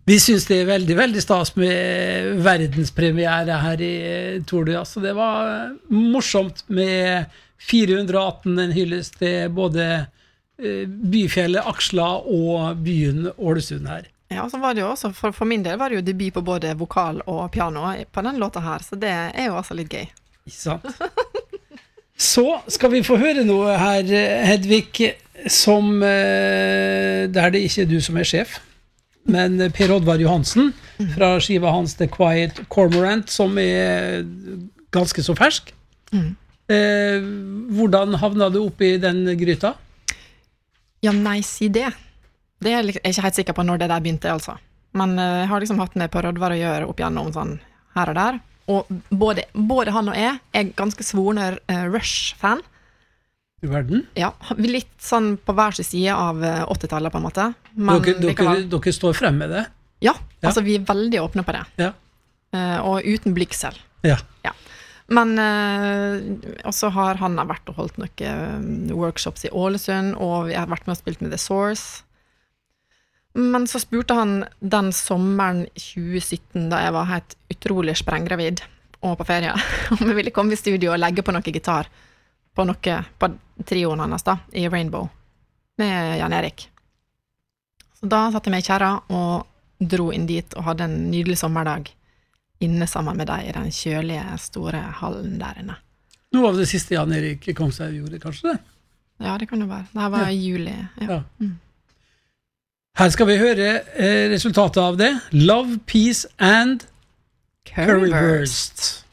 Vi synes det veldig, veldig stas med verdenspremiere her i Tour de Jazz, så det var morsomt med 418, en hyllest til både byfjellet Aksla og byen Ålesund her. Ja, så var det jo også, for min del var det jo debut på både vokal og piano på den låta her, så det jo også litt gøy. Ikke sant? Så skal vi få høre noe her, Hedvig, som der det ikke du som sjef, men Per Oddvar Johansen fra skiva hans The Quiet Cormorant, som ganske så fersk. Hvordan havna du opp i den gryta? Ja, nei, si det. Det jeg ikke helt sikker på når det der begynte, altså. Men jeg har liksom hatt med på Oddvar å gjøre opp igjennom sånn her og der. Og både han og jeg ganske svorne Rush-fan. I verden? Ja, litt sånn på hver sin side av 80-tallet på en måte. Men dere står frem med det? Ja, altså vi veldig åpne på det. Ja. Og uten blygsel. Ja. Men også har han vært og holdt noen workshops i Ålesund, og vi har vært med og spilt med The Source. Men så spurte han den sommeren 2017, da jeg var helt utrolig sprenggravid og på ferie, om jeg ville komme i studio og legge på noe gitar på trioen hans da, i Rainbow, med Jan Erik. Så da satte jeg meg i kjæra og dro inn dit og hadde en nydelig sommerdag inne sammen med deg i den kjølige, store hallen der inne. Nå var det siste Jan Erik Kongshaug gjorde, kanskje det? Ja, det kan jo være. Det her var i juli. Ja. Her skal vi høre resultatet av det. Love, Peace and Currywurst.